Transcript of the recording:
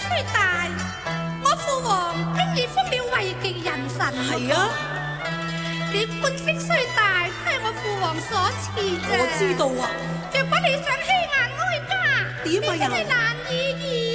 雖大，我父王經已封了位極人臣。 係啊， 你官職雖大，都係我父王所賜啫。 我知道啊。 若果你想欺壓哀家， 點啊又？ 你真係難